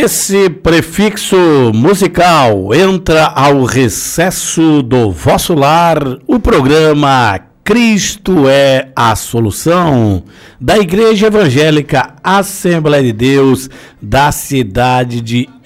esse prefixo musical entra ao recesso do vosso lar o programa Cristo é a Solução da Igreja Evangélica Assembleia de Deus da cidade de